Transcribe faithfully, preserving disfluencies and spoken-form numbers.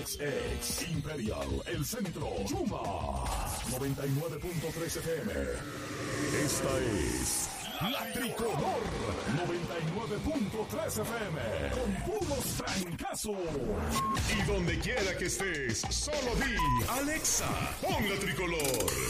X X, Imperial, El Centro, Chuma, noventa y nueve punto tres F M. Esta es La Tricolor, noventa y nueve punto tres F M, con puros trancazos. Y donde quiera que estés, solo di, Alexa, pon La Tricolor.